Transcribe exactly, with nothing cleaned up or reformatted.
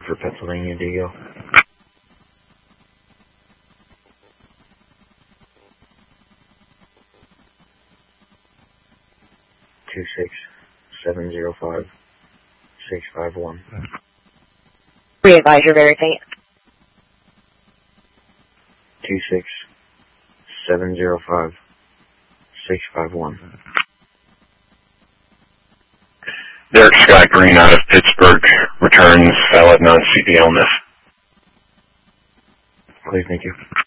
for Pennsylvania Deagle. Two six seven zero five six five one. Re-advise your verify. Two six seven zero five six five one. Derek Scott Green out of Pittsburgh returns valid non-C P L miss. Please, thank you.